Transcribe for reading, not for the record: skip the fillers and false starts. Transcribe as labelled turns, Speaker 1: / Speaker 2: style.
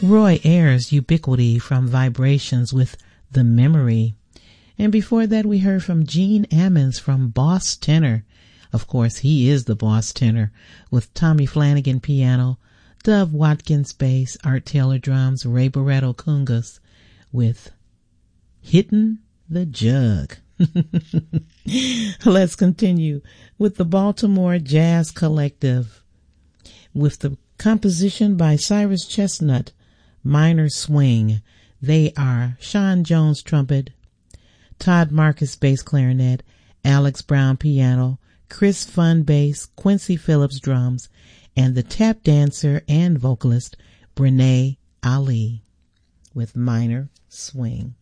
Speaker 1: Roy Ayers' Ubiquity from Vibrations with The Memory. And before that we heard from Gene Ammons from Boss Tenor. Of course, he is the boss tenor, with Tommy Flanagan piano, Dove Watkins bass, Art Taylor drums, Ray Barretto congas with Hittin' the Jug. Let's continue with the Baltimore Jazz Collective with the composition by Cyrus Chestnut, Minor Swing. They are Sean Jones trumpet, Todd Marcus bass clarinet, Alex Brown piano, Chris Funn bass, Quincy Phillips drums, and the tap dancer and vocalist Brene Ali with Minor Swing.